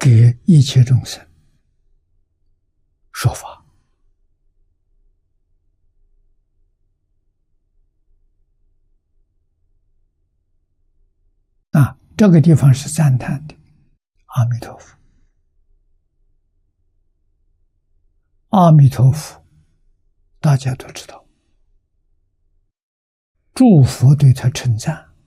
给一切众生说法。这个地方是赞叹的阿弥陀佛。阿弥陀佛，大家都知道，诸佛对他称赞。